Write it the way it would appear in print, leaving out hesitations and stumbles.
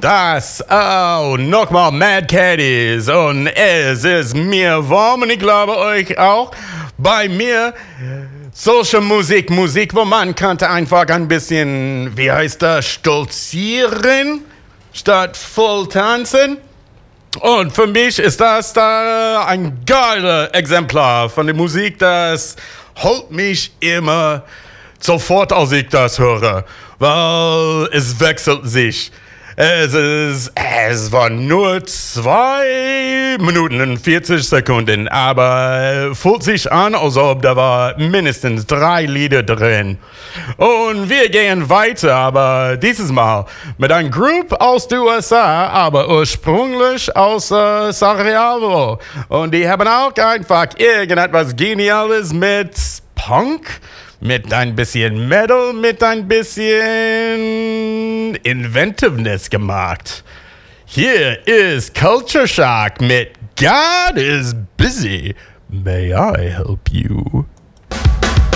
das nochmal Mad Caddies und es ist mir warm und ich glaube euch auch. Bei mir solche Musik, wo man könnte einfach ein bisschen, wie heißt das, stolzieren statt voll tanzen. Und für mich ist das da ein geiler Exemplar von der Musik, das holt mich immer sofort, als ich das höre, weil es wechselt sich. Es waren nur 2 Minuten und 40 Sekunden, aber fühlt sich an, als ob da war mindestens 3 Lieder drin. Und wir gehen weiter, aber dieses Mal mit einer Gruppe aus den USA, aber ursprünglich aus Sarajevo. Und die haben auch einfach irgendetwas Geniales mit Punk, mit ein bisschen Metal, mit ein bisschen Inventiveness gemacht. Hier ist Culture Shock mit God is Busy. May I help you?